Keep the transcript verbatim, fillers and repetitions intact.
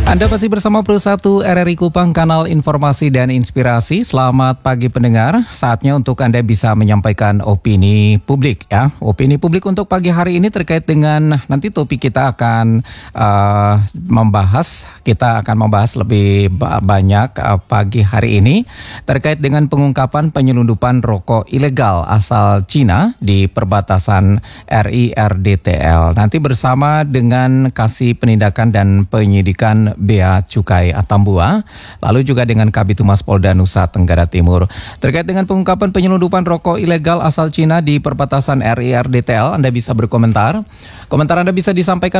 Anda masih bersama Pro satu R R I Kupang, kanal informasi dan inspirasi. Selamat pagi pendengar. Saatnya untuk Anda bisa menyampaikan opini publik ya. Opini publik untuk pagi hari ini terkait dengan nanti topik kita akan uh, membahas, kita akan membahas lebih banyak uh, pagi hari ini terkait dengan pengungkapan penyelundupan rokok ilegal asal Cina di perbatasan R I R D T L. Nanti bersama dengan Kasih Penindakan dan Penyidikan Bea Cukai Atambua, lalu juga dengan Kabid Humas Polda Nusa Tenggara Timur. Terkait dengan pengungkapan penyelundupan rokok ilegal asal Cina di perbatasan R I R D T L, Anda bisa berkomentar. Komentar Anda bisa disampaikan